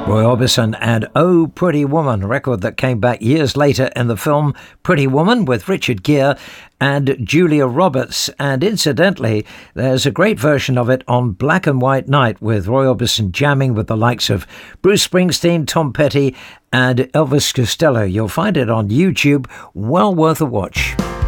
Roy Orbison and Oh Pretty Woman, a record that came back years later in the film Pretty Woman with Richard Gere and Julia Roberts. And incidentally, there's a great version of it on Black and White Night with Roy Orbison jamming with the likes of Bruce Springsteen, Tom Petty and Elvis Costello. You'll find it on YouTube. Well worth a watch.